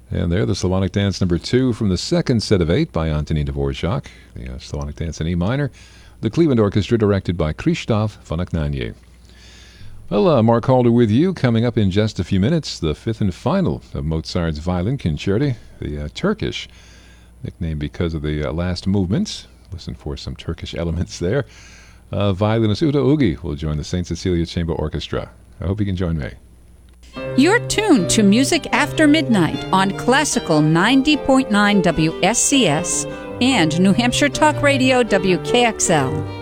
And there, the Slavonic Dance number 2 from the second set of 8 by Antonín Dvorak, the Slavonic Dance in E minor, the Cleveland Orchestra directed by Krzysztof Vonaknanie. Well, Mark Halder with you. Coming up in just a few minutes, the fifth and final of Mozart's Violin Concerti, the Turkish, nicknamed because of the last movements. Listen for some Turkish elements there. Violinist Udo Ugi will join the St. Cecilia Chamber Orchestra. I hope you can join me. You're tuned to Music After Midnight on Classical 90.9 WSCS and New Hampshire Talk Radio WKXL.